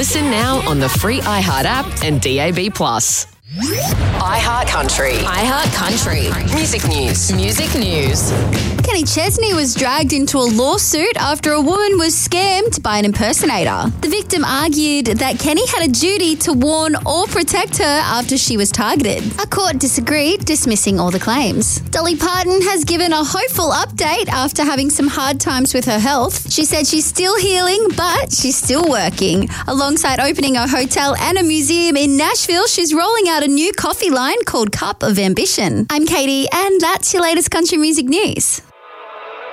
Listen now on the free iHeart app and DAB+. iHeart Country. iHeart Country. Music news. Music news. Kenny Chesney was dragged into a lawsuit after a woman was scammed by an impersonator. The victim argued that Kenny had a duty to warn or protect her after she was targeted. A court disagreed, dismissing all the claims. Dolly Parton has given a hopeful update after having some hard times with her health. She said she's still healing, but she's still working. Alongside opening a hotel and a museum in Nashville, she's rolling out a new coffee line called Cup of Ambition. I'm Katie, and that's your latest country music news.